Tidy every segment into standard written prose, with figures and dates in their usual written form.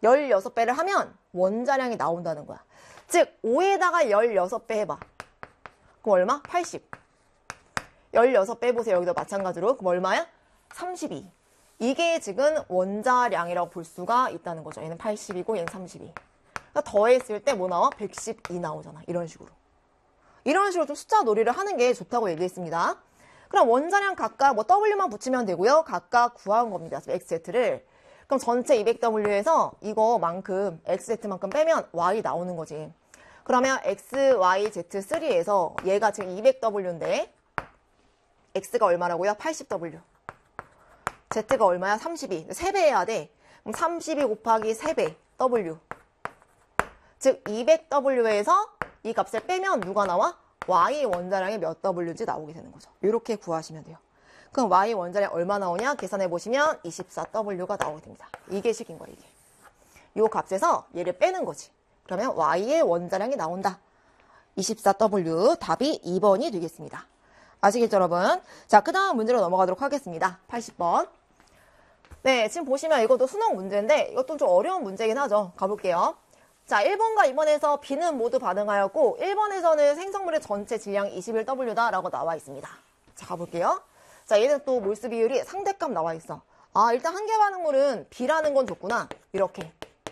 16배를 하면 원자량이 나온다는 거야. 즉 5에다가 16배 해봐. 그럼 얼마? 80. 16배 해보세요. 여기도 마찬가지로. 그럼 얼마야? 32. 이게 지금 원자량이라고 볼 수가 있다는 거죠. 얘는 80이고 얘는 32. 그러니까 더했을 때 뭐 나와? 112 나오잖아. 이런 식으로. 이런 식으로 좀 숫자 놀이를 하는 게 좋다고 얘기했습니다. 그럼 원자량 각각 뭐 W만 붙이면 되고요. 각각 구한 겁니다. XZ를. 그럼 전체 200W에서 이거만큼 XZ만큼 빼면 Y 나오는 거지. 그러면 XYZ3에서 얘가 지금 200W인데 X가 얼마라고요? 80W. Z가 얼마야? 32. 3배 해야 돼. 그럼 32 곱하기 3배 W. 즉 200W에서 이 값을 빼면 누가 나와? Y 원자량이 몇 W인지 나오게 되는 거죠. 이렇게 구하시면 돼요. 그럼 Y 원자량 얼마 나오냐? 계산해보시면 24W가 나오게 됩니다. 이게 식인 거예요, 이게. 이 값에서 얘를 빼는 거지. 그러면 Y의 원자량이 나온다. 24W 답이 2번이 되겠습니다. 아시겠죠, 여러분? 자, 그 다음 문제로 넘어가도록 하겠습니다. 80번. 네, 지금 보시면 이것도 수능 문제인데 이것도 좀 어려운 문제긴 하죠. 가볼게요. 자, 1번과 2번에서 B는 모두 반응하였고 1번에서는 생성물의 전체 질량이 21W다 라고 나와 있습니다. 자, 가볼게요. 자, 얘는 또 몰수 비율이 상대값 나와 있어. 아, 일단 한 개 반응물은 B라는 건 좋구나. 이렇게.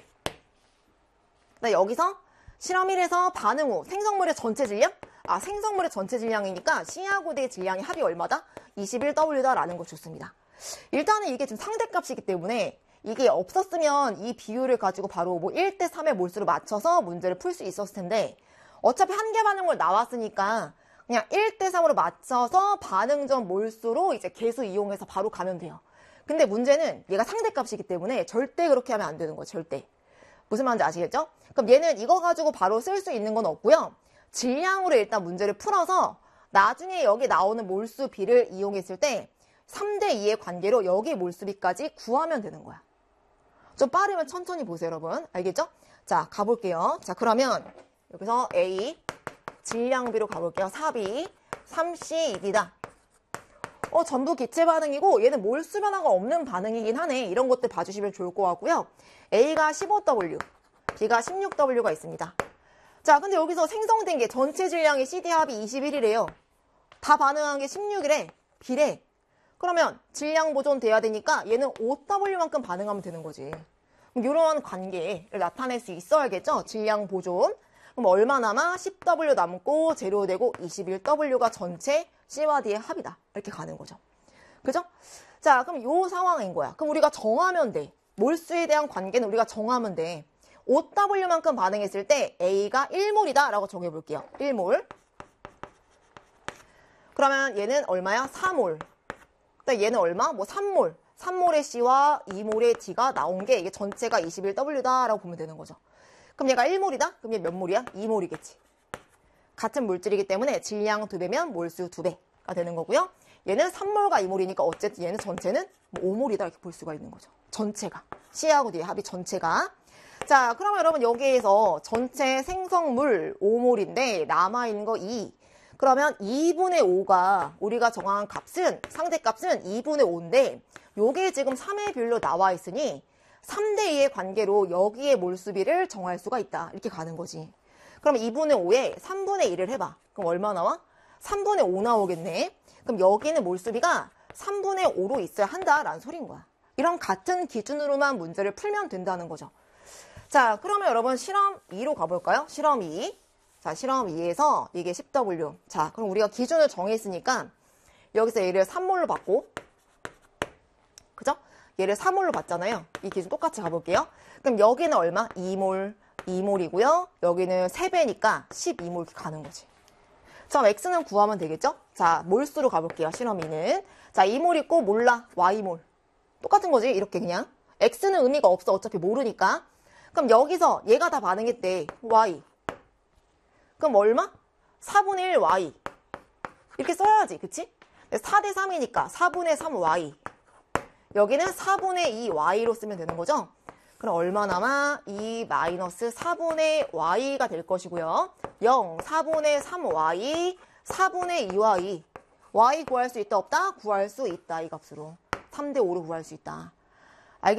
근데 여기서 실험 1에서 반응 후 생성물의 전체 질량? 아, 생성물의 전체 질량이니까 C하고 D의 질량이 합이 얼마다? 21W다 라는 거 좋습니다. 일단은 이게 지금 상대값이기 때문에 이게 없었으면 이 비율을 가지고 바로 뭐 1대3의 몰수로 맞춰서 문제를 풀 수 있었을 텐데 어차피 한 개 반응물 나왔으니까 그냥 1대3으로 맞춰서 반응 전 몰수로 이제 계수 이용해서 바로 가면 돼요. 근데 문제는 얘가 상대값이기 때문에 절대 그렇게 하면 안 되는 거예요. 절대. 무슨 말인지 아시겠죠? 그럼 얘는 이거 가지고 바로 쓸 수 있는 건 없고요. 질량으로 일단 문제를 풀어서 나중에 여기 나오는 몰수비를 이용했을 때 3대2의 관계로 여기 몰수비까지 구하면 되는 거야. 좀 빠르면 천천히 보세요, 여러분. 알겠죠? 자, 가볼게요. 자, 그러면 여기서 A 질량비로 가볼게요. 4B 3C2D다. 전부 기체 반응이고 얘는 몰수 변화가 없는 반응이긴 하네. 이런 것들 봐주시면 좋을 것 같고요. A가 15W, B가 16W가 있습니다. 자, 근데 여기서 생성된 게 전체 질량의 CD 합이 21이래요. 다 반응한 게 16이래. B래. 그러면 질량 보존돼야 되니까 얘는 5W만큼 반응하면 되는 거지. 그럼 이런 관계를 나타낼 수 있어야겠죠? 질량 보존. 그럼 얼마 남아? 10W 남고 제로되고 21W가 전체 C와 D의 합이다. 이렇게 가는 거죠. 그죠? 자, 그럼 이 상황인 거야. 그럼 우리가 정하면 돼. 몰수에 대한 관계는 우리가 정하면 돼. 5W만큼 반응했을 때 A가 1몰이다 라고 정해볼게요. 1몰. 그러면 얘는 얼마야? 4몰. 얘는 얼마? 뭐 3몰. 3몰의 C와 2몰의 D가 나온 게 이게 전체가 21W다 라고 보면 되는 거죠. 그럼 얘가 1몰이다? 그럼 얘 몇 몰이야? 2몰이겠지. 같은 물질이기 때문에 질량 2배면 몰수 2배가 되는 거고요. 얘는 3몰과 2몰이니까 어쨌든 얘는 전체는 뭐 5몰이다 이렇게 볼 수가 있는 거죠. 전체가. C하고 D의 합이 전체가. 자, 그러면 여러분 여기에서 전체 생성물 5몰인데 남아있는 거 2. 그러면 2분의 5가 우리가 정한 값은 상대값은 2분의 5인데 요게 지금 3의 비율로 나와 있으니 3대2의 관계로 여기에 몰수비를 정할 수가 있다. 이렇게 가는 거지. 그럼 2분의 5에 3분의 1을 해봐. 그럼 얼마 나와? 3분의 5 나오겠네. 그럼 여기는 몰수비가 3분의 5로 있어야 한다라는 소리인 거야. 이런 같은 기준으로만 문제를 풀면 된다는 거죠. 자, 그러면 여러분 실험 2로 가볼까요? 실험 2. 자, 실험 2에서 이게 10W. 자, 그럼 우리가 기준을 정했으니까 여기서 얘를 3몰로 받고, 그죠? 얘를 3몰로 받잖아요. 이 기준 똑같이 가볼게요. 그럼 여기는 얼마? 2몰, 2몰이고요. 여기는 3배니까 12몰 이렇게 가는 거지. 자, X는 구하면 되겠죠? 자, 몰수로 가볼게요. 실험 2는. 자, 2몰 있고 몰라. Y몰. 똑같은 거지. 이렇게 그냥. X는 의미가 없어. 어차피 모르니까. 그럼 여기서 얘가 다 반응했대. Y. 그럼 얼마? 4분의 1 Y. 이렇게 써야지. 그치? 4대 3이니까 4분의 3 Y. 여기는 4분의 2 Y로 쓰면 되는 거죠? 그럼 얼마 남아? 2 마이너스 4분의 Y가 될 것이고요. 0, 4분의 3Y, 4분의 2Y. Y 구할 수 있다 없다? 구할 수 있다. 이 값으로. 3대 5로 구할 수 있다. 알겠죠?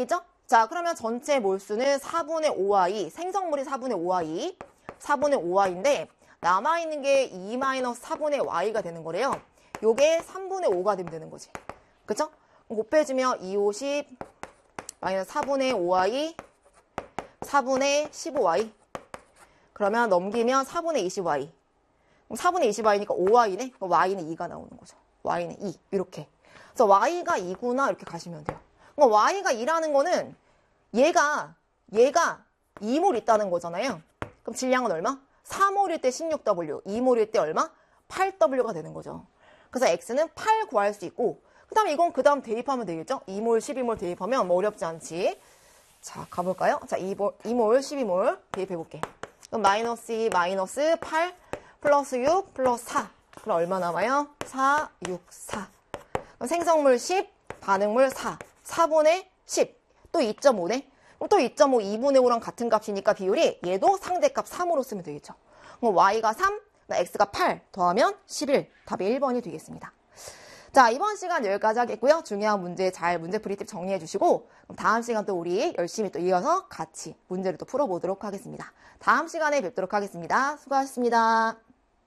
자, 그러면 전체 몰수는 4분의 5y, 생성물이 4분의 5y, 4분의 5y인데 남아있는 게 2-4분의 y가 되는 거래요. 요게 3분의 5가 되면 되는 거지. 그쵸? 곱해주면 2, 50, 마이너스 4분의 5y, 4분의 15y. 그러면 넘기면 4분의 20y. 그럼 4분의 20y니까 5y네? 그럼 y는 2가 나오는 거죠. y는 2. 이렇게. 그래서 y가 2구나 이렇게 가시면 돼요. 그럼 y가 2라는 거는 얘가 2몰 있다는 거잖아요. 그럼 질량은 얼마? 4몰일 때 16W, 2몰일 때 얼마? 8W가 되는 거죠. 그래서 x는 8 구할 수 있고 그 다음에 이건 그 다음 대입하면 되겠죠? 2몰, 12몰 대입하면 뭐 어렵지 않지. 자, 가볼까요? 자, 2몰, 12몰 대입해볼게. 그럼 마이너스 2, 마이너스 8, 플러스 6, 플러스 4. 그럼 얼마 남아요? 4, 6, 4. 그럼 생성물 10, 반응물 4. 4분의 10. 또 2.5네. 그럼 또 2.5, 2분의 5랑 같은 값이니까 비율이 얘도 상대값 3으로 쓰면 되겠죠. 그럼 y가 3, x가 8 더하면 11. 답이 1번이 되겠습니다. 자, 이번 시간 여기까지 하겠고요. 중요한 문제 잘 문제 풀이팁 정리해 주시고 다음 시간 또 우리 열심히 또 이어서 같이 문제를 또 풀어보도록 하겠습니다. 다음 시간에 뵙도록 하겠습니다. 수고하셨습니다.